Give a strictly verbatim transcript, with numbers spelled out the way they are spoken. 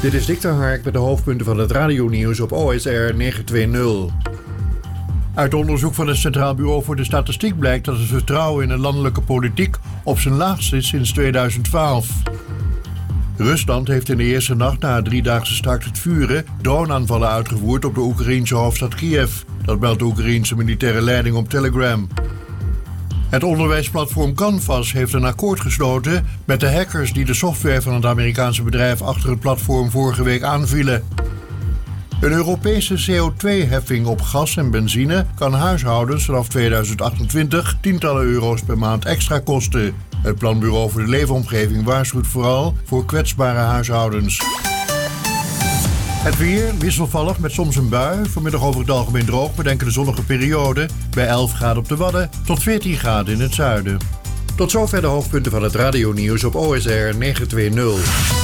Dit is Dick de Hark met de hoofdpunten van het radionieuws op O S R negenhonderdtwintig. Uit onderzoek van het Centraal Bureau voor de Statistiek blijkt dat het vertrouwen in de landelijke politiek op zijn laagst is sinds tweeduizend twaalf. Rusland heeft in de eerste nacht na het driedaagse staakt het vuren droneaanvallen uitgevoerd op de Oekraïense hoofdstad Kiev. Dat meldt de Oekraïense militaire leiding op Telegram. Het onderwijsplatform Canvas heeft een akkoord gesloten met de hackers die de software van het Amerikaanse bedrijf achter het platform vorige week aanvielen. Een Europese C O twee heffing op gas en benzine kan huishoudens vanaf tweeduizend achtentwintig tientallen euro's per maand extra kosten. Het Planbureau voor de Leefomgeving waarschuwt vooral voor kwetsbare huishoudens. Het weer wisselvallig met soms een bui. Vanmiddag over het algemeen droog met enkele zonnige perioden. Bij elf graden op de Wadden tot veertien graden in het zuiden. Tot zover de hoofdpunten van het radionieuws op O S R negenhonderdtwintig.